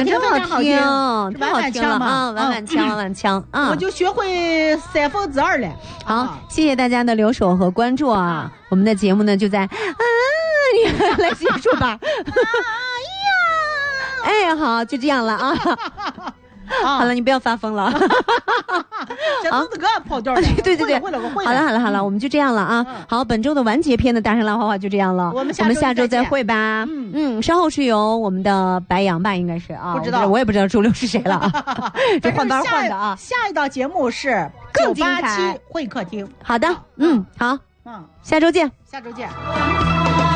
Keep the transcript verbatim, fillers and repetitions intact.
好听， 真好听， 太好听了啊！晚晚腔，晚晚腔啊！ 我就学会三分之二了。 好，谢谢大家的留守和关注啊！我们的节目呢就在啊，你来结束吧。哎呀，哎，好，就这样了啊。好了，你不要发疯了。 这都是个跑调的。 对对对， 会了会了会了。 好了好了好了，我们就这样了啊。好，本周的完结篇的大山浪花话就这样了。 我们我们下周再会吧。 嗯嗯，稍后是由我们的白羊吧，应该是啊。 不知道， 我也不知道周六是谁了啊。这换班换的啊。 下一道节目是更精彩九八七会客厅。 好的，嗯，好，嗯，下周见， 下周见。